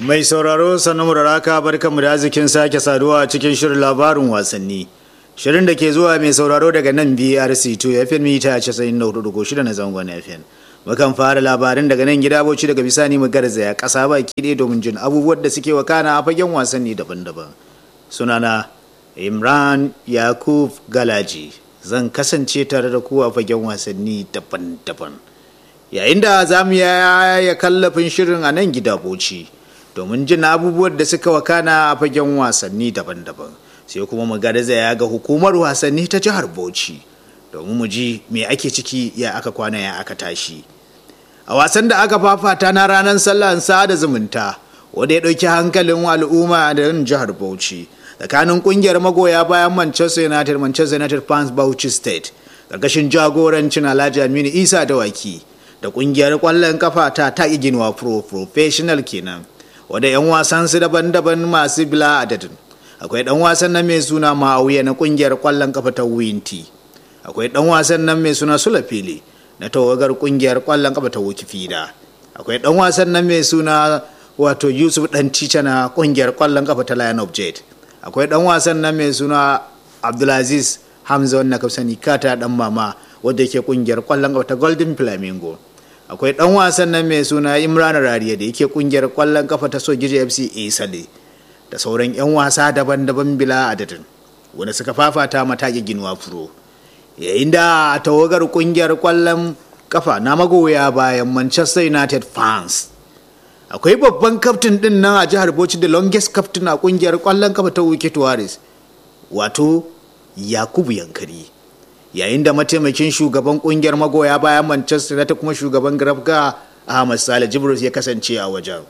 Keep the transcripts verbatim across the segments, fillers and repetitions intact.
Mai sauraro sannu mu da raka barkanmu da arzikin sake saduwa a cikin shirin labarin wasanni. Shirin da ke zuwa mai sauraro daga nan B R C to F M mita casa'in da hudu digo shida na zangon F M. Mukan fara labarin daga nan gida Bauchi daga bisani mu garzaya ƙasa baki ɗaya domin jin abubuwan da suke wakana a fagen wasanni daban-daban. Sunana Imran Yakub Galaji. Zan kasance tare da ku a fagen wasanni daban-daban. Yayin da za mu yaya kallafin shirin a nan gida Bauchi domin jin abubuwan da suka wakana a fagen wasanni daban-daban. Sai kuma mu garzaya ga hukumar wasanni ta jihar Bauchi domin mu ji me ake ciki ya aka kwana ya aka tashi. A wasan da aka fafata na ranar sallah sada zumunta wanda ya ɗauki hankalin al'umma da jihar Bauchi tsakanin kungiyar magoya bayan Manchester United Manchester United fans Bauchi State ƙarƙashin jagorancin Alhaji Aminu Isa Dawaki da kungiyar ƙwallon kafa ta Taki Ginuwa Pro Professional kenan wanda 'yan wasan su daban-daban masu bila adadin. Akwai ɗan wasan nan mai suna Ma'auya na kungiyar ƙwallon kafa ta Winti. Akwai ɗan wasan nan mai suna Sulafili na tawagar kungiyar ƙwallon kafa ta Wikifida. Akwai ɗan wasan nan mai suna wato Yusuf Dan Cica na kungiyar ƙwallon kafa ta Lion of Jade. Akwai ɗan wasan nan mai suna Abdulaziz Hamza wanda ka sani kata ɗan mama wadda yake kungiyar ƙwallon kafa ta Golden Flamingo. Akwai ɗan wasan nan mai suna Imran Rariya da yake kungiyar ƙwallon kafa ta Sogiji F C Isale da sauran 'yan wasa daban-daban bila adadin wanda suka fafata mataki Ginuwa Pro. Yayin da tawagar kungiyar ƙwallon kafa na magoya bayan Manchester United fans akwai babban kaftin din nan a jihar Bauchi da longest captain a kungiyar ƙwallon kafa ta Wiki Tuwaris wato Yakubu Yankari. Yayin da mataimakin shugaban kungiyar magoya bayan Manchester United kuma shugaban Grafga Ahmad Sale Jibril ya kasance a wajen.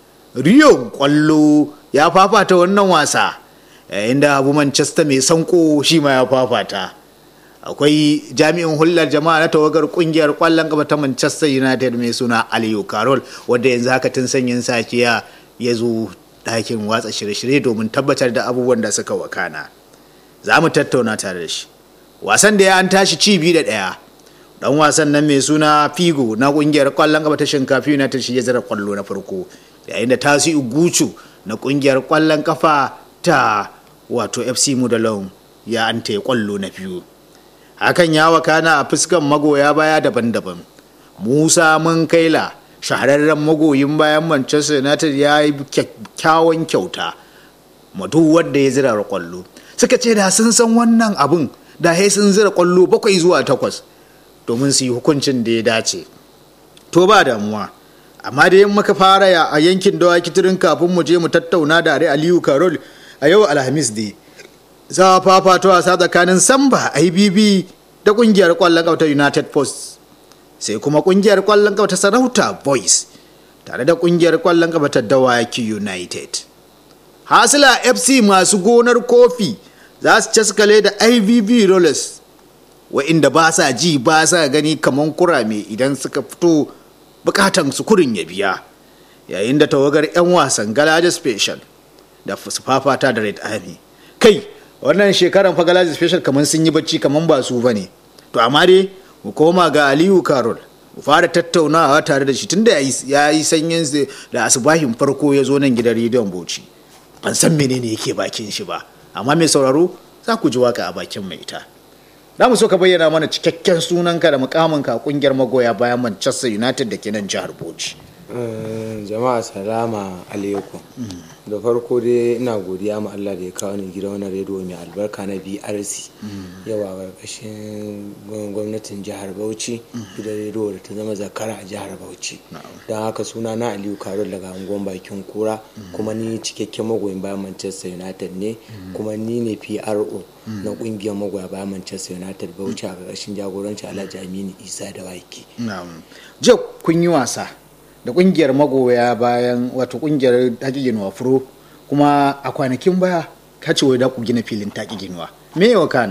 Rio kwallo ya fafata wannan wasa yayin da Abu Manchester mai sanko shi ma ya fafata. Akwai jami'in hulɗar jama'a na tawagar kungiyar kwallon kafa ta Manchester United mai suna Aliyu Carroll wanda yanzu haka tun sanyin safiya ya zo ɗakin watsa shirye-shirye domin tabbatar da abubuwan da suka wakana. Za mu tattauna tare da shi. Wasan da ya an tashi ci biyu da ɗaya. Dan wasan nan mai suna Figo na kungiyar kwallon kafa ta Shinkafi United shi ya zira kwallo na farko. Yayin da Tasi Uguchu na kungiyar kwallon kafa ta wato F C Mudalon ya anta kwallo na biyu. Hakan ya wakana a fuskan magoya baya daban-daban. Musa Munkaila shahararren magoyin bayan Manchester United ya yi kyakkyawan kyauta matu wadda ya zira kwallo. Suka ce da sun san wannan abun da sai sun zira kwallo bakwai zuwa takwas domin su yi hukuncin da ya dace. To ba damuwa. Amma da yin muka fara a yankin Dawaki Turin kafin mu je mu tattauna da Aliyu Carroll a yau Alhamis dai. Za a fafato wasa tsakanin Samba I B B da kungiyar kwallon kafa ta United Post. Sai kuma kungiyar kwallon kafa ta Sarauta Boys tare da kungiyar kwallon kafa ta Dawaki United. Hasila F C masu gonar kofi za su caskale da I B B Rollers wa'inda ba sa ji ba sa gani kaman kurame idan suka fito bukatan su kurin ya biya. Yayin da tawagar 'yan wasan Galaji Special da su fafata da Red Army. Kai wannan shekaran fa Galaji Special kaman sun yi bacci kaman ba su bane. To amma dai mu koma ga Aliyu Carroll mu fara tattaunawa tare da shi tunda ya yi sanyin da asubahin farko ya zo nan gidan rediyon Bauchi. Ban san menene yake bakin shi ba. Amma mai sauraro za ku ji waka a bakin mai ita. Za mu so ka bayyana mana cikakken sunanka da mukaminka a kungiyar magoya bayan Manchester United da ke nan jihar Bauchi. Jama'a salama alaikum. Da farko dai ina godiya ma Allah da ya kawo ni gidan wannan rediyo mai albarka na B R C. Yawa karkashin gwamnatin jihar Bauchi gidan rediyo da ta zama zakara a jihar Bauchi. Don haka suna na Aliyu Carroll daga unguwar Bakin Kura kuma ni cikakken magoyin bayan Manchester United ne kuma ni ne P R O na kungiyar magoya bayan Manchester United Bauchi a karkashin jagoranci Alhaji Aminu Isa Dawaki. Na'am. Je kun yi wasa da kungiyar magoya bayan wato kungiyar Taki Ginuwa Pro kuma a kwanakin baya ka ce wai da ku gina filin Taki Ginuwa. Me yawa kana?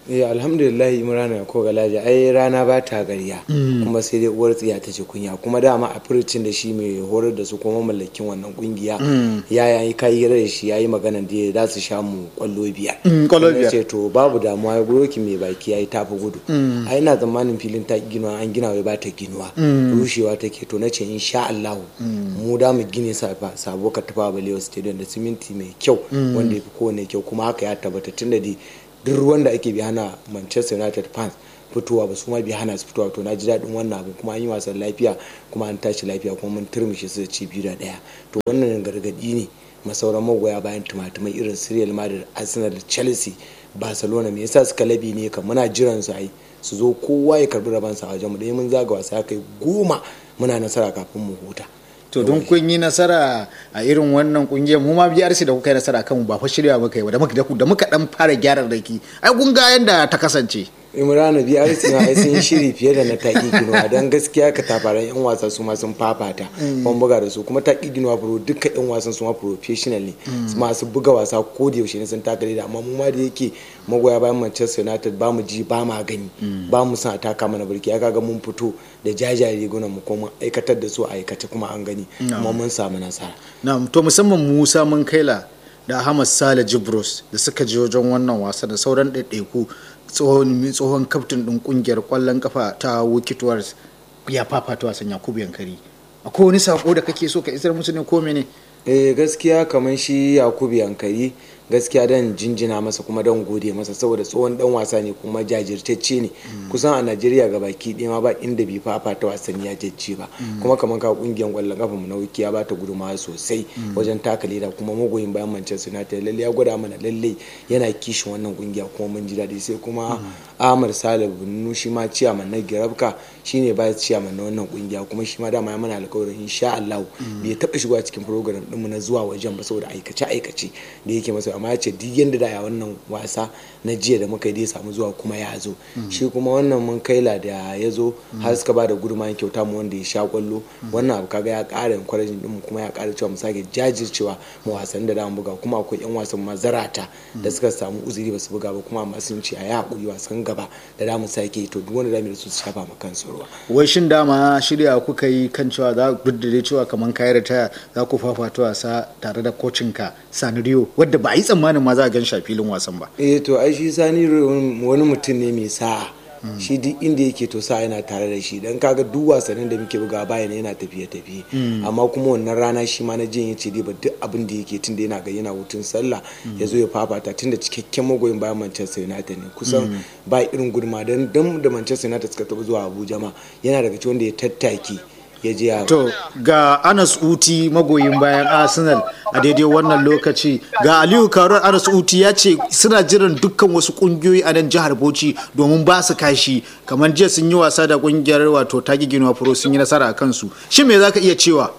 eh alhamdulillah imrana ko galaji ai rana ba ta gariya kuma sai dai uwar tsiya ta ce kunya kuma dama a furucin da shi mai horar da su kuma mallakin wannan kungiya ya yayi kai da shi yayi magana da za su sha mu kwallo biyar kwallo biyar ce to babu damuwa ya goyo ki mai baki yayi tafi gudu ai ina zamanin filin ta ginuwa an gina wai ba ta ginuwa rushewa take to nace insha Allah mu da mu gine sabo ka tafa balewa stadium da siminti mai kyau wanda yafi kowane kyau kuma haka ya tabbata tunda dai duk ruwan da ake bi hana Manchester United fans fitowa ba su ma bi hana su fitowa to na ji daɗin wannan abu kuma an yi wasan lafiya kuma an tashi lafiya kuma mun turmushe su da ci biyu da ɗaya to wannan gargaɗi ne masauran magoya bayan tumatumai irin su Real Madrid, Arsenal, Chelsea, Barcelona me yasa suka labi ne kan muna jiran su ai su zo kowa ya karbi rabansa a wajen mu dai mun zaga wasa ya kai goma muna nasara kafin mu huta. To don kun yi nasara a irin wannan kungiyar mu ma B R C da kuka yi nasara kan mu ba fa shirya muka yi ba da muka da muka dan fara gyara raki ai kun ga yanda ta kasance. Imrana B R C ma ai sun shiri fiye da na taƙi ginuwa don gaskiya ka tafaran yan wasa su ma sun fafata ban buga da su kuma taƙi ginuwa pro duka yan wasan su ma professional ne masu buga wasa ko da yaushe ne sun taka da amma mu ma da yake magoya bayan Manchester United ba mu ji ba ma gani ba mu san ataka mana burki ya kaga mun fito da jajaye rigunan mu kuma aikatar da su a aikace kuma an gani kuma mun samu nasara. Na'am to musamman Musa mun kaila da Ahmad Sale Jibros da suka je wajen wannan wasa da sauran ɗaiɗaiku tsohon tsohon kaftin ɗin ƙungiyar ƙwallon kafa ta Wicked Warriors ya fafata wasan Yakubu Yankari akwai wani sako da kake so ka isar musu ne ko mene? Eh gaskiya kamar shi Yakubu Yankari gaskiya dan jinjina masa kuma dan gode masa saboda tsohon dan wasa ne kuma jajirtacce ne kusan a Najeriya gabaki ɗaya ma ba inda bai fafata wasanni ya jajje ba kuma kamar ka kungiyar kwallon kafa mu na Wiki ya bata gudunmawa sosai wajen taka leda kuma magoyin bayan Manchester United lalle ya gwada mana lalle yana kishin wannan kungiya kuma mun ji daɗi sai kuma Ahmad Sale Bunnu shi ma ciyaman na Girabka shine ba ciyaman na wannan kungiya kuma shi ma dama ya mana alƙawarin insha Allah bai taɓa shigowa cikin program ɗinmu na zuwa wajen ba saboda aikace aikace da yake masa amma ya ce duk yanda da ya wannan wasa na jiya da muka yi dai samu zuwa kuma ya zo shi kuma wannan mun kaila da ya zo har suka ba da gudunmawar kyauta mu wanda ya sha kwallo wannan abu kaga ya ƙara encouraging din mu kuma ya ƙara cewa mu sake jajircewa mu wasan da zamu buga kuma akwai yan wasan mazarata da suka samu uzuri ba su buga ba kuma amma sun ce a yi hakuri wasan gaba da zamu sake to duk wanda zamu da su su shafa mu kansu ruwa. Wai shin dama shirya kuka yi kan cewa za ku duk cewa kamar kayan ritaya za ku fafata wasa tare da kocinka Sani Rio wadda ba a yi tsammanin ma za a gan shi a filin wasan ba. Eh to ai shi Sani wani mutum ne mai sa'a shi duk inda yake to sa yana tare da shi dan kaga duk wasannin da muke buga bayan yana tafiye tafiye amma kuma wannan rana shi ma na jin yace dai ba duk abin da yake tunda yana ga yana hutun sallah ya zo ya fafata tunda cikakken magoyin bayan Manchester United ne kusan ba irin guduma dan dan da Manchester United suka taɓa zuwa Abuja ma yana daga cikin wanda ya tattaki ya je ya to ga Anas Uti magoyin bayan Arsenal a daidai wannan lokaci ga Aliyu Karuwar Anas Uti ya ce suna jiran dukkan wasu kungiyoyi a nan jihar Bauchi domin ba su kashi kamar jiya sun yi wasa da kungiyar wato Tagi Ginuwa Pro sun yi nasara a kansu shin me zaka iya cewa?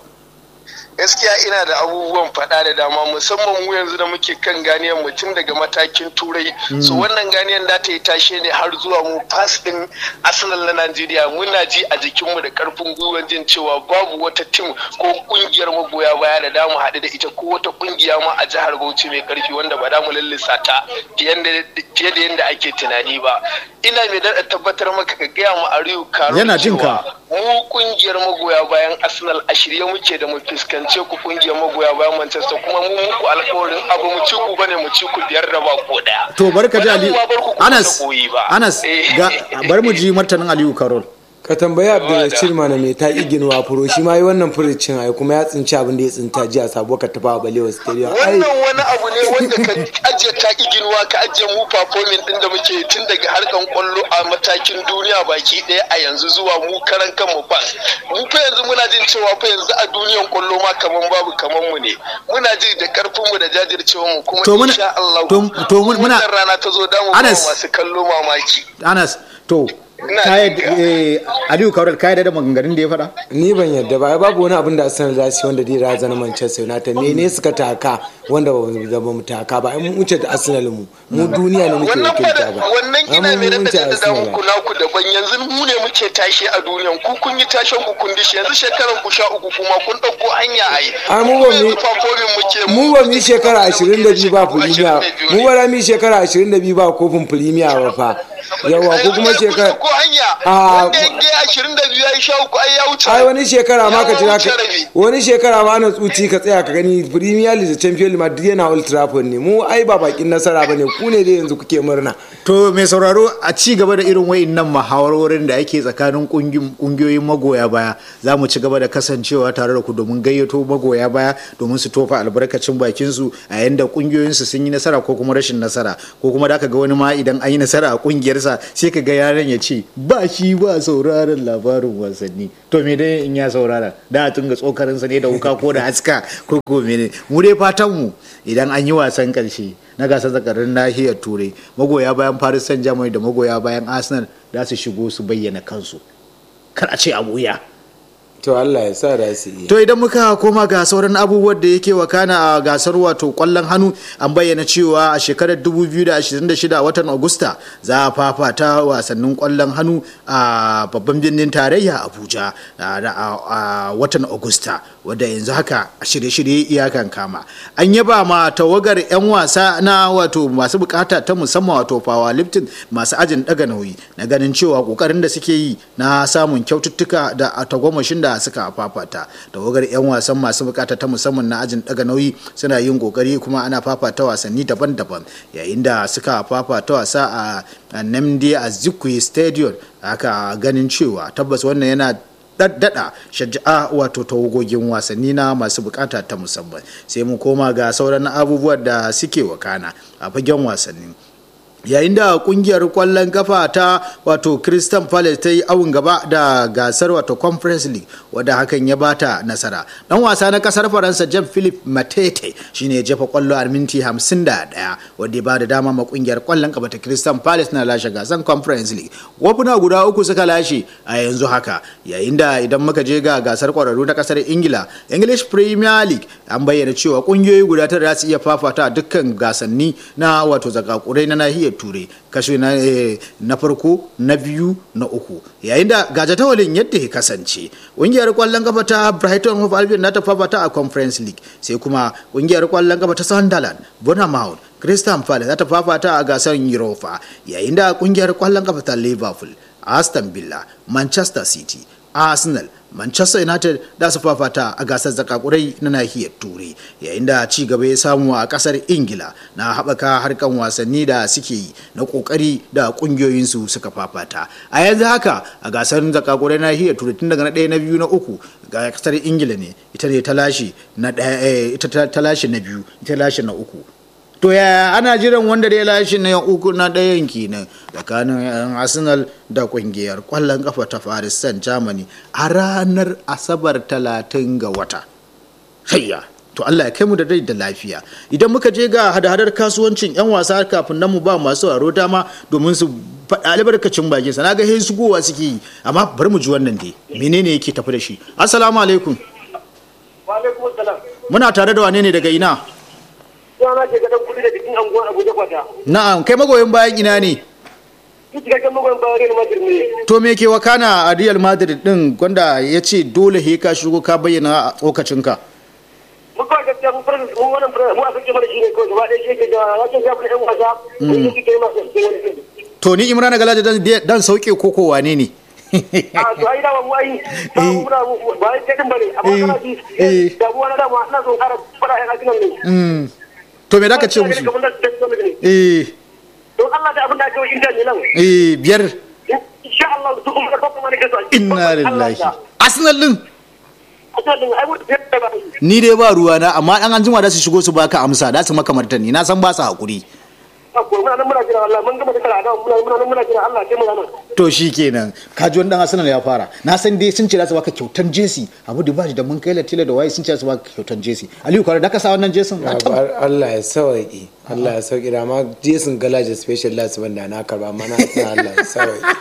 Gaskiya ina da abubuwan faɗa da dama musamman mu yanzu da muke kan ganiyar mutum daga matakin turai so wannan ganiyar da ta yi tashe ne har zuwa mu fas din Arsenal na Najeriya muna ji a jikinmu da karfin gwiwar jin cewa babu wata tim ko kungiyar magoya baya da damu haɗu da ita ko wata kungiya ma a jihar Bauchi mai karfi wanda ba da mu lallisa ta fiye da yadda ake tunani ba ina mai daɗa tabbatar maka ka gaya mu a Rio Karo cewa mu kungiyar magoya bayan Arsenal a shirye muke da mu fuskanci ce ku kungiyar magoya bayan Manchester kuma mu muku alƙawarin abu mu ci ku bane mu ci ku biyar da ba ko daya to barka ji Ali Anas Anas ga bar mu ji martanin Aliyu Karol ka tambayi Abdulrashid mana mai ta iginwa furo shi ma yi wannan furicin ai kuma ya tsinci abin da ya tsinta ji a sabo ka tafa balewa stadium wannan wani abu ne wanda ka ajiye ta iginwa ka ajiye mu performing din da muke tun daga harkan kwallo a matakin duniya baki daya a yanzu zuwa mu karan kanmu fas mu fa yanzu muna jin cewa fa yanzu a duniyan kwallo ma kaman babu kaman mu ne muna ji da karfin mu da jajircewa mu kuma insha Allah to muna rana ta zo da mu masu kallo mamaki Anas to Aliyu Kaural ka yadda da maganganun da ya faɗa? Ni ban yadda ba, babu wani abin da Arsenal za su yi wanda zai razana Manchester United. Mene suka taka wanda ba mu taka ba? Mun wuce da Arsenal mu. Mu duniya ne muke wakilta ba. Wannan ina mai da da muku naku daban, yanzu mu ne muke tashi a duniyan ku kun yi tashin ku kun dishi, yanzu shekaran ku sha uku kuma kun dauko hanya ai. A mu ba mu mu ba mu shekara ashirin da biyu ba Premier. Mu ba mu shekara ashirin da biyu ba kofin Premier ba fa. Yawa ko kuma shekara ko hanya wanda yake ashirin da biyu ya sha uku ai ya wuce. Ai wani shekara ma ka jira ka wani shekara ma na tsuci ka tsaya ka gani Premier League da Champions League Madrid yana Old Trafford ne. Mu ai ba bakin nasara bane, ku ne dai yanzu kuke murna. To mai sauraro, a ci gaba da irin wayannan muhawarorin da ake tsakanin kungiyoyin magoya baya, za mu ci gaba da kasancewa tare da ku domin gayyato magoya baya domin su tofa albarkacin bakin su a yanda kungiyoyin su sun yi nasara ko kuma rashin nasara, ko kuma da ka ga wani ma idan an yi nasara a kungiyarsa sai ka ga yaran ya ce ba shi ba sauraron labarin wasanni. To me dai in ya saurara da a tunga tsokarin sa ne da wuka ko da haska ko ko mene. Mu dai fatan mu idan an yi wasan karshe na gasar zakarin nahiyar turai, magoya bayan Paris Saint-Germain da magoya bayan Arsenal za su shigo su bayyana kansu, kar a ce a buya. To Allah ya sa da su iya. To idan muka koma ga sauran abubuwan da yake wakana a gasar wato kwallon hannu, an bayyana cewa a shekarar dubu biyu da ashirin da shida watan Agusta za a fafata wasannin kwallon hannu a babban birnin tarayya Abuja a watan Agusta, wadda yanzu haka a shirye-shirye iyakan kama. An yaba ma tawagar 'yan wasa na wato masu bukata ta musamman wato powerlifting masu ajin daga nauyi na ganin cewa kokarin da suke yi na samun kyaututtuka da tagomashin da suka fafata. Tawagar 'yan wasan masu bukata ta musamman na ajin daga nauyi suna yin kokari kuma ana fafata wasanni daban-daban, yayin da suka fafata wasa a Nnamdi Azikiwe Stadium, aka ganin cewa tabbas wannan yana daddada shaja'a wato tawagogin wasanni na masu bukata ta musamman. Sai mu koma ga sauran abubuwan da suke wakana a fagen wasanni, yayin da kungiyar kwallon kafa ta wato Crystal Palace ta yi awun gaba da gasar wato Conference League, wadda hakan ya bata nasara. Dan wasa na kasar Faransa Jean-Philippe Matete shine ya jefa kwallo a minti hamsin da ɗaya, wadda ya bada dama ma kungiyar kwallon kafa ta Crystal Palace na lashe gasar Conference League. Wafuna guda uku suka lashe a yanzu haka, yayin da idan muka je ga gasar kwararru ta kasar Ingila, English Premier League, an bayyana cewa kungiyoyi guda tara za su iya fafata dukkan gasanni na wato zakakurai na nahiyar turai, kashi na, eh, na farko na biyu na uku, yayin da gajatawalin yadda ya kasance ƙungiyar kwallon kafa ta Brighton Hove Albion na ta fafata a Conference League, sai kuma ƙungiyar kwallon kafa ta Sunderland, Bournemouth, Crystal Palace za ta fafata a gasar Europa, yayin da ƙungiyar kwallon kafa ta Liverpool, Aston Villa, Manchester City, Arsenal, Manchester United da su fafata a gasar zakakurai na nahiyar turai, yayin da ci gaba ya samu a kasar Ingila na haɓaka harkan wasanni da suke yi na ƙoƙari da ƙungiyoyinsu suka fafata. A yanzu haka a gasar zakakurai na nahiyar turai tun daga na ɗaya na biyu na uku ga kasar Ingila ne ita ne ta lashe na ɗaya, ita ta lashe na biyu, ita lashe na uku. To yaya ana jiran wanda da ya lashe na uku na ɗayan kenan tsakanin Arsenal da kungiyar kwallon kafa ta Paris Saint-Germain a ranar Asabar talatin ga wata. Hayya, to Allah ya kai mu da rai da lafiya. Idan muka je ga hada-hadar kasuwancin 'yan wasa kafin nan mu ba masu aro dama domin su faɗa albarkacin bakin sa. Na ga su gowa suke yi, amma bari mu ji wannan dai. Menene yake tafi da shi? Assalamu alaikum. Wa alaikum assalam. Muna tare da wane ne daga ina? Sana ke gadan kudi da cikin anguwar Abuja kwata. Na'am, kai magoyin bayan ina ne? Duk cikakken magoyin bayan Real Madrid ne. To me ke wakana a Real Madrid din wanda ya ce dole he ka shigo ka bayyana a tsokacinka? Muka gaskiya mun fara mun wannan fara mu a sake mana shine ko gaba ɗaya shi ke da wakin ya fi ɗan wasa. Mun yi kai masa wani. To ni Imran Galaje dan dan sauke koko wane ne? A to ai da mu ai ba mu da ba ai kai din bane amma kana ji da mu wani da mu ina so ƙara fara ina kinan ne. To me zaka ce musu? Eh. Don Allah da abin da aka yi inda ne nan. Eh, biyar. Insha Allah su kuma da kuma ne kaso. Inna lillahi. Arsenal din. Arsenal din ai mutu da ba. Ni dai ba ruwa na, amma dan anjima da su shigo su baka amsa, da su maka martani. Na san ba su hakuri. Ko muna nan muna jira Allah, mun gama da kara da muna muna muna jira Allah sai mu nan. To shikenan, ka ji wannan Arsenal ya fara. Na san dai sun ce za su baka kyautan Jesse. Abu Dubai da mun kai latila da waye sun ce za su baka kyautan Jesse. Aliyu Kwara da ka sa wannan Jesse? Allah ya sauki. Allah ya sauki da ma Jesse Galaje special last banda na karba mana Allah ya sauki.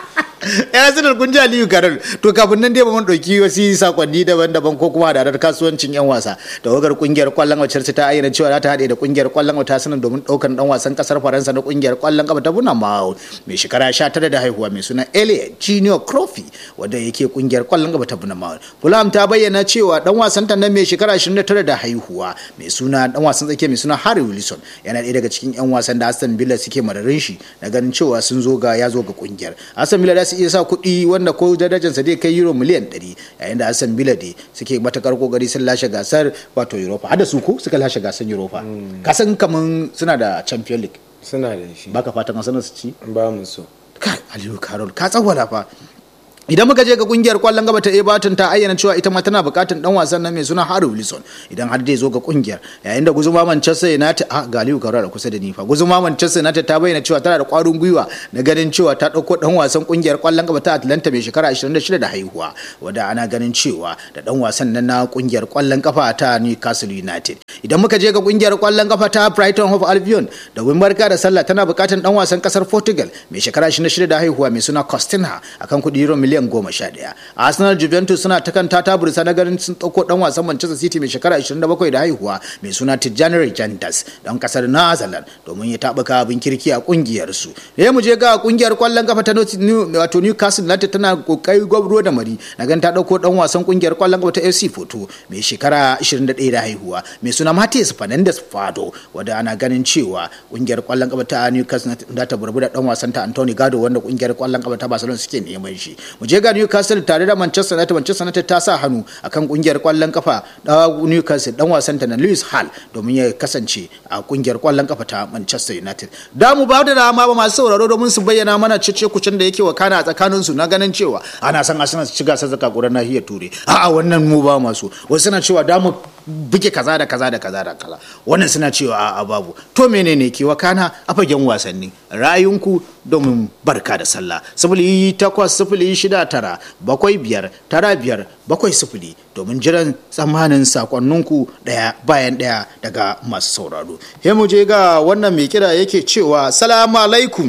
ya sanar kun ji Aliyu Karol to kafin nan dai ba mun dauki wasu sakonni daban-daban ko kuma da kasuwancin yan wasa tawagar kungiyar kwallon wacce ta ayyana cewa za ta hade da kungiyar kwallon wata sanin domin daukan dan wasan kasar Faransa na kungiyar kwallon kafa ta Bournemouth mai shekara sha tara da haihuwa mai suna Elliot Junior Crofty wanda yake kungiyar kwallon kafa ta Bournemouth. Fulham ta bayyana cewa dan wasan ta nan mai shekara ashirin da tara da haihuwa mai suna dan wasan tsakiya mai suna Harry Wilson yana ɗaya daga cikin yan wasan da Aston Villa suke mararin shi na ganin cewa sun zo ga ya zo ga kungiyar. Aston Villa da su iya sa kuɗi wanda ko darajarsa zai kai euro miliyan ɗari yayin da Aston Villa dai suke matakar kokari sun lashe gasar wato Europa hada su ko suka lashe gasar Europa kasan kaman suna da Champions League suna da shi baka fatan Arsenal su ci ba mu so kai Aliyu Karol ka tsawala fa idan muka je ga kungiyar kwallon gaba ta Everton ta ayyana cewa ita ma tana bukatun dan wasan nan mai suna Harry Wilson idan har dai zo ga kungiyar yayin da guzuma Manchester United a Galiu Karara kusa da ni fa guzuma Manchester United ta bayyana cewa tana da kwarin gwiwa na ganin cewa ta dauko dan wasan kungiyar kwallon gaba ta Atlanta mai shekara ashirin da shida da haihuwa wanda ana ganin cewa da dan wasan nan na kungiyar kwallon kafa ta Newcastle United idan muka je ga kungiyar kwallon kafa ta Brighton Hove Albion da Wimbarka da Sallah tana bukatun dan wasan kasar Portugal mai shekara ashirin da shida da haihuwa mai suna Costinha akan kudi euro miliyan goma sha ɗaya. Arsenal Juventus suna ta kan tata bursa na ganin sun ɗauko ɗan wasan Manchester City mai shekara ashirin da bakwai da haihuwa mai suna Tijjani Rejandas ɗan ƙasar Netherlands domin ya taɓuka abin kirki a ƙungiyarsu. Da mu je ga ƙungiyar ƙwallon kafa ta wato Newcastle United tana ƙoƙari gwabro da mari na ganin ta ɗauko ɗan wasan ƙungiyar ƙwallon kafa ta F C Porto mai shekara ashirin da ɗaya da haihuwa mai suna Matheus Fernandes Fado wanda ana ganin cewa ƙungiyar ƙwallon kafa ta Newcastle za ta burbuda ɗan wasan ta Anthony Gado wanda ƙungiyar ƙwallon kafa ta Barcelona suke neman shi. Mu je ga Newcastle tare da Manchester United Manchester United ta sa hannu akan kungiyar kwallon kafa da Newcastle dan wasan ta na Lewis Hall domin ya kasance a kungiyar kwallon kafa ta Manchester United. Da mu ba da dama ba masu sauraro domin su bayyana mana cece kucin da yake wakana a tsakanin su na ganin cewa ana san Arsenal su ci gasar zakakuran nahiyar Turai. A'a wannan mu ba masu. Wasu suna cewa da mu buge kaza da kaza da kaza da kaza. Wannan suna cewa a'a babu. To menene ke wakana a fagen wasanni? Ra'ayinku domin barka da sallah. Sifili takwas sifili shida tara bakwai biyar tara biyar bakwai sifili domin jiran tsammanin sakonninku daya bayan daya daga masu sauraro. He mu je ga wannan mai kira yake cewa salamu alaikum.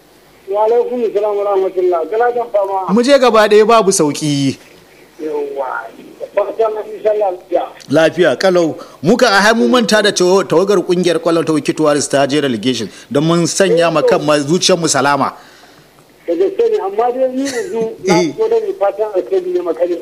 Wa alaikum salam wa rahmatullah. Kana jan fama. Mu je gaba daya babu sauki. Yawwa. Fatan insha Allah. Lafiya kalau muka a hai mu manta da tawagar kungiyar kwallon ta Wiki Tourist ta je relegation don mun sanya ma kan zuciyar mu salama. Da gaske ne amma dai ni yanzu na so da ni fatan alkhairi ne makare.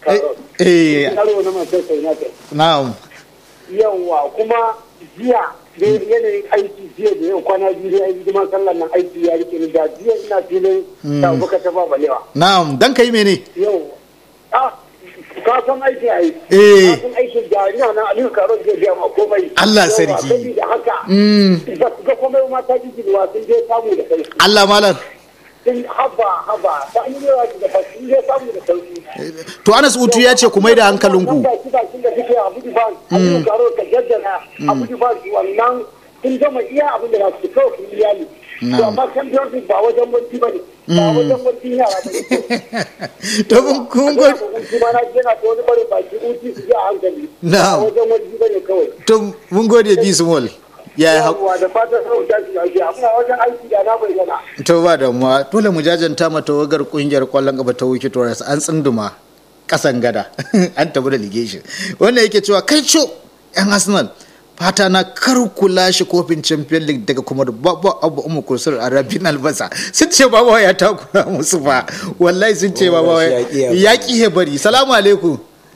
Eh. Karo na Manchester United. Na'am. Yawwa kuma jiya da yanayin aiki jiya da yau kwana biyu da aiki kuma sallan nan aiki ya rike ni da jiya ina filin ta buka ta ba balewa. Na'am dan kai mene? Yau. Ah ka san aiki ai. Eh. Ka san aiki da ina nan Aliyu Karo zai biya ma komai. Allah sarki. Saboda haka. Mm. Ba ga komai ma ta ji wa sun je samu da kai. Allah malam. Sun haba haba ta yi yawa da ba sun je samu da sauki. To Anas Utu ya ce ku mai da hankalinku. Ba shi ba shi da kike Abu Dibal. Aliyu Karo ka jaddana Abu Dibal wannan sun gama iya abin da za su kawo su iyali. To amma Champions League ba wajen wanti bane. Ba wajen wanti yara bane. To kun kun go. Kuma na je na wani bare baki uti su ji a hankali. Ba wajen wanti bane kawai. To mun gode bi small. Ya yi haƙu. Da fatan sau da shi ake amma wajen aiki da na bai gana. To ba da mu dole mu jajanta mata wagar kungiyar kwallon gaba ta Wiki Tourist an tsunduma kasan gada an tabu da ligation. Wannan yake cewa kai co yan Arsenal fata na kar ku lashe kofin Champions League daga kuma babba abu umu kusur a rabin albasa sun ce baba ya takura musu fa wallahi sun ce baba ya ki he bari. Salamu alaikum.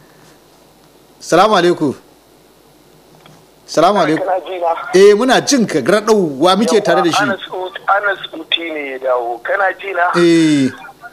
Salamu alaikum. Salamu alaikum. Eh muna jin ka gradau wa muke tare da shi. Anas Uti ne ya dawo. Kana ji na? Eh.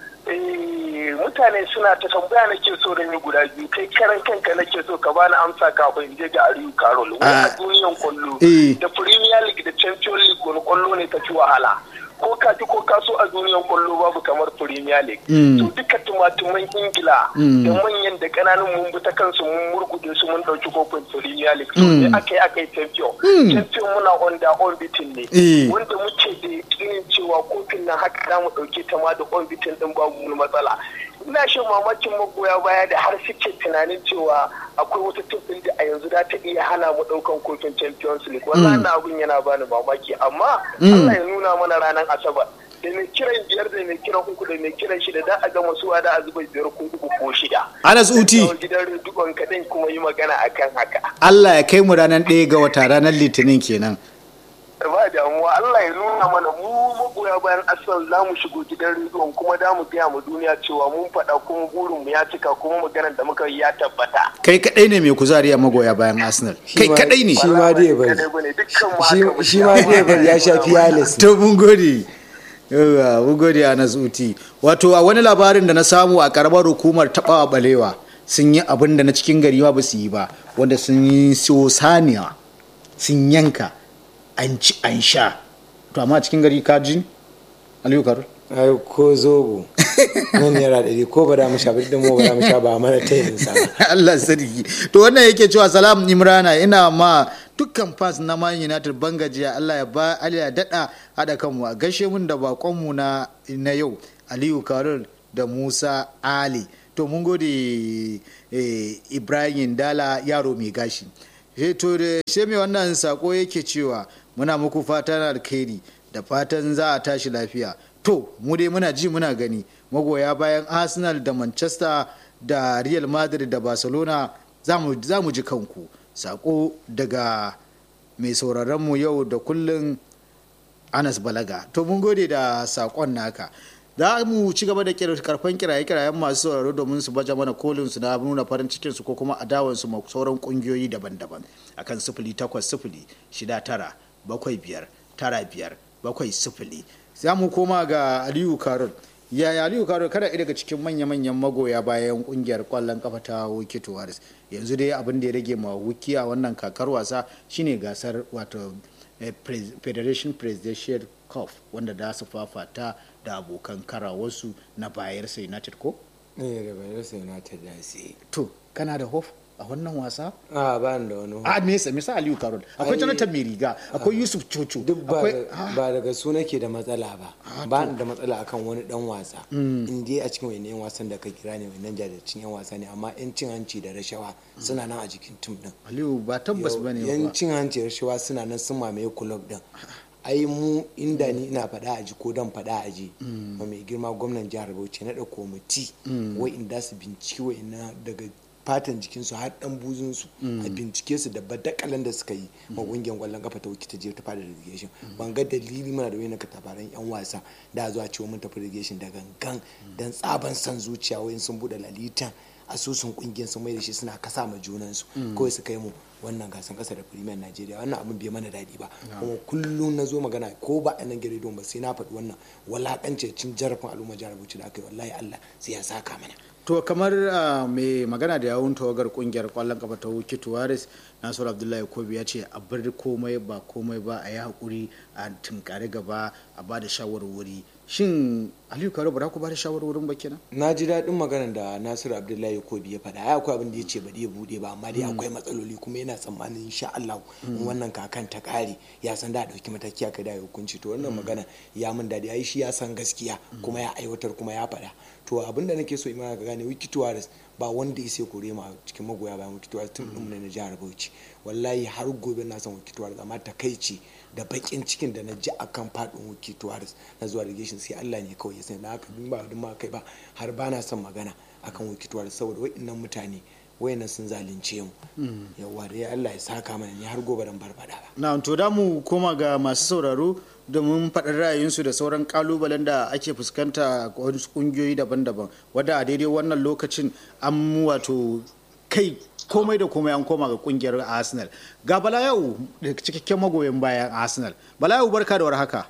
Eh mutane suna ta tambaya nake so da ni guda biyu kai karan kanka nake so ka bani amsa kafin je ga Aliyu Karol. Wani a duniyan kwallo da Premier League da Champions League wani kwallo ne ta ci wahala. Ko ka ji ko ka so a duniyan kwallo babu kamar Premier League. To duka tumatuman Ingila da manyan da kananan mun bi ta kansu mun murgude su mun dauki kofin Premier League. So sai akai akai champion. Champion muna onda unbeaten ne. Wanda muke da yakinin cewa kofin nan haka za mu dauke ta ma da unbeaten din babu wani matsala. Ina shan mamakin magoya baya da har suke tunanin cewa akwai wata tufin da a yanzu za ta iya hana mu daukan kofin Champions League. Wannan abun yana bani mamaki amma Allah ya nuna mana ranar Asabar. da mai kiran biyar da mai kiran uku da mai kiran shida da a gama suwa da a zuba biyar ko uku ko shida. Anas Uti. Gidan rediyon kaɗan kuma yi magana akan haka. Allah ya kai mu ranar ɗaya ga wata ranar Litinin kenan. Ba damuwa Allah ya nuna mana mu magoya bayan asal za mu shigo gidan rediyon kuma da mu gaya mu duniya cewa mun faɗa kuma burin mu ya cika kuma maganar da muka yi ya tabbata. Kai kadai ne mai kuzari a magoya bayan Arsenal. Kai kadai ne. Shi ma dai bari. Shi ma dai bari ya shafi Yalis. To mun gode. Yawa mun gode Anas Uti. Wato a wani labarin da na samu a karamar hukumar Taɓawa Balewa sun yi abin da na cikin gari ma ba su yi ba wanda sun yi so saniya sun yanka an ci an sha to amma cikin gari ka ji Aliyu Karu ai ko zobo nan yara ɗari ko ba da mu sha ba da mu ba da mu sha ba mana ta yin sa Allah sarki to wannan yake cewa salam Imrana ina ma dukkan fans na Man United bangajiya Allah ya ba Ali ya dada hada kanmu a gashe mun da bakon mu na na yau Aliyu Karu da Musa Ali to mun gode eh, Ibrahim Dala yaro mai gashi to da she mai wannan sako yake cewa muna muku fatan alkhairi da fatan za a tashi lafiya to mu dai muna ji muna gani magoya bayan Arsenal da Manchester da Real Madrid da Barcelona za mu ji kanku sako daga mai sauraron mu yau da kullun Anas Balaga to mun gode da sakon naka za mu ci gaba da karfan kiraye-kirayen masu sauraro domin su baje mana kolin su na nuna farin cikin su ko kuma adawan su ma sauran kungiyoyi daban-daban akan sifili takwas sifili shida tara bakwai biyar tara biyar bakwai sifili za mu koma ga Aliyu Karol yaya Aliyu Karol kada ɗaya daga cikin manya-manyan magoya bayan kungiyar kwallon kafa ta Wiki Tuwaris yanzu dai abin da ya rage ma Wiki a wannan kakar wasa shine gasar wato Federation Presidential Cup wanda da su fafata da abokan karawarsu na Bayelsa United ko? Eh da Bayelsa United da sai. To kana da hof a wannan wasa? A ba da wani hof. A me yasa misali Aliyu Karol akwai Jonathan Meriga akwai Yusuf Chocho duk ba ba daga su nake da matsala ba ba da matsala akan wani dan wasa in dai a cikin wayannan wasan da ka kira ne wannan jajircin yan wasa ne amma yan cin hanci da rashawa suna nan a jikin tim din. Aliyu ba tabbas bane ba. Yan cin hanci da rashawa suna nan sun mamaye club din. ai mu inda ni ina faɗa a ji ko dan faɗa a ji ba mai girma gwamnan jihar Bauchi na da komiti wai inda su binciki wai ina daga fatan jikinsu har dan buzunsu a bincike su da badakalan da suka yi ma kungiyar kwallon kafa ta wuki ta je ta fada relegation ban ga dalili mana da wani katabaran yan wasa da zuwa cewa mun tafi relegation da gangan dan tsaban san zuciya wayin sun bude lalita asusun kungiyar sun mai da shi suna kasa ma junansu kawai su kai mu wannan gasan kasa da Premier Nigeria wannan abin bai mana dadi ba kuma kullum na zo magana ko ba a nan gare don ba sai na faɗi wannan walakance cin jarafin al'umma jihar Bauchi da aka yi wallahi Allah sai ya saka mana. To kamar mai magana da yawun tawagar kungiyar kwallon kafa ta Wiki Tuwaris Nasiru Abdullahi Kobi ya ce a bar komai ba komai ba a yi hakuri a tunkari gaba a ba da shawarwari shin Aliyu Karo ba ku ba da shawarwarin ba kenan? Na ji daɗin maganar da Nasiru Abdullahi Kobi ya faɗa ai akwai abin da ya ce ba ya bude ba amma dai akwai matsaloli kuma yana tsammanin insha Allah wannan kakan ta ƙare ya san da dauki mataki aka da hukunci to wannan magana ya min daɗi ai shi ya san gaskiya kuma ya aiwatar kuma ya faɗa to abin da nake so imana ga gane Wiki Tuwaris ba wanda ya sai kore ma cikin magoya bayan Wiki Tuwaris tun ɗin na jihar Bauchi wallahi har gobe na san Wiki Tuwaris amma takaici da bakin cikin da na ji akan faɗin Wiki Tuwaris na zuwa relegation sai Allah ne kawai ya sani da haka dun ba dun ma kai ba har ba na son magana akan Wiki Tuwaris saboda waɗannan mutane wayannan sun zalunce mu yawa da Allah ya saka mana ne har gobe dan barbada ba na to da mu koma ga masu sauraro domin faɗin ra'ayinsu da sauran kalubalen da ake fuskanta a wasu kungiyoyi daban-daban wadda a daidai wannan lokacin an wato kai komai da komai an koma ga kungiyar Arsenal ga Balayau da cikakken magoyan bayan Arsenal Balayau barka da warhaka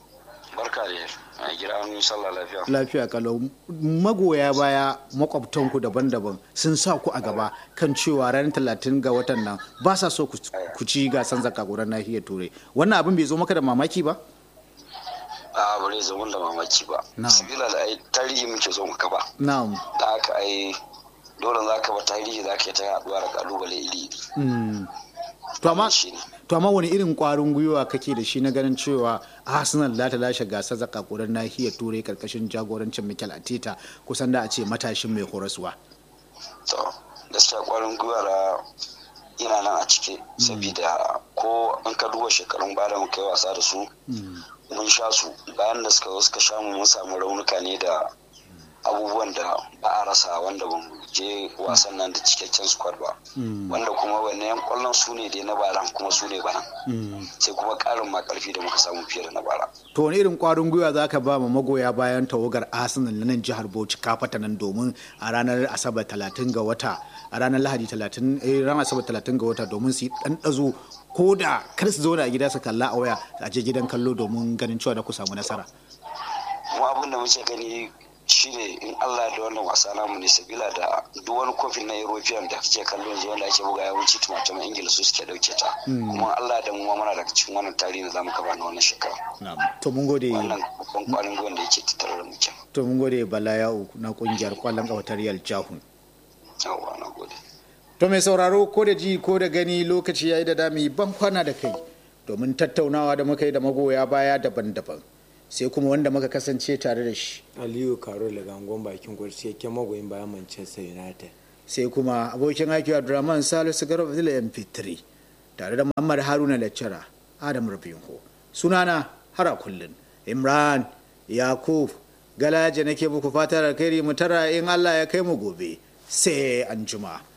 barka da a gida an sallah lafiya lafiya kalau magoya baya makwabtanku daban-daban sun sa ku a gaba kan cewa ranar talatin ga watan nan ba sa so ku ci gasan zakaguran nahiyar turai wannan abin bai zo maka da mamaki ba a bare zo da mamaki ba sabila da ai tarihi muke zo maka ba na'am da haka ai dole za ka ba tarihi za ka yi ta haɗuwa da kalubale iri iri to amma to amma wani irin kwarin gwiwa kake da shi na ganin cewa Arsenal za ta lashe gasar zakakuran nahiyar turai karkashin jagorancin Mikel Arteta kusan da a ce matashin mai horaswa to gaskiya kwarin gwiwa da ina nan a cike saboda ko an ka duba shekarun baya da muka yi wasa da su mun sha su bayan da suka suka sha mu mun samu raunuka ne da abubuwan da ba a rasa wanda ban je wasan nan da cikakken squad ba wanda kuma wannan yan kwallon su ne dai na bara kuma su ne bana sai kuma karin ma karfi da muka samu fiye da na bara. To wani irin kwarin gwiwa za ka ba ma magoya bayan tawagar Arsenal na nan jihar Bauchi kafata nan domin a ranar Asabar talatin ga wata a ranar Lahadi talatin eh ranar Asabar talatin ga wata domin su yi dan dazo ko da kar su zauna a gida su kalla a waya a je gidan kallo domin ganin cewa da ku samu nasara. Mu abin da muke gani shine in Allah da wannan wasa namu ne sabila da duk wani kofin na European da kake kallo yanzu wanda ake buga yawanci tumatuman Ingila su suke dauke ta kuma Allah da mu muna daga cikin wannan tarihi da zamu kaba na wannan shekara. To mun gode wannan babban kwarin gwiwa da yake tattare da mu kenan. To mun gode Bala Ya'u na kungiyar kwallon kafa Real Jahun. Yawwa na gode. To mai sauraro ko da ji ko da gani lokaci yayi da dami ban kwana da kai domin tattaunawa da muka yi da magoya baya daban-daban. Sai kuma wanda muka kasance tare da shi Aliyu Karo daga angon bakin gwarci yake magoyin bayan Manchester United. Sai kuma abokin aiki Abdulrahman Salisu Garba Zila M P three tare da Muhammad Haruna Lecturer Adam Rubinho. Sunana hara kullun Imran Yakub Galaje nake muku fatan alkhairi mu tara in Allah ya kai mu gobe sai anjuma.